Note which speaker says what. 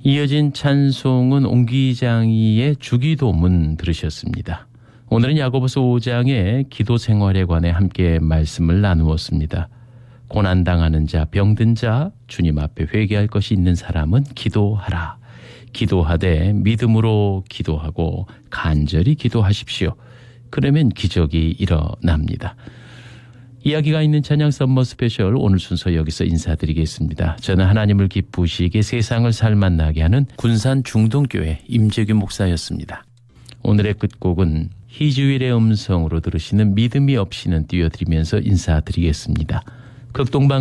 Speaker 1: 이어진 찬송은 옹기장이의 주기도문 들으셨습니다. 오늘은 야고보서 5장의 기도 생활에 관해 함께 말씀을 나누었습니다. 고난당하는 자, 병든 자, 주님 앞에 회개할 것이 있는 사람은 기도하라. 기도하되 믿음으로 기도하고 간절히 기도하십시오. 그러면 기적이 일어납니다. 이야기가 있는 찬양 썸머 스페셜 오늘 순서 여기서 인사드리겠습니다. 저는 하나님을 기쁘시게 세상을 살맛나게 하는 군산 중동교회 임재규 목사였습니다. 오늘의 끝곡은 희주일의 음성으로 들으시는 믿음이 없이는 띄워드리면서 인사드리겠습니다. 극동방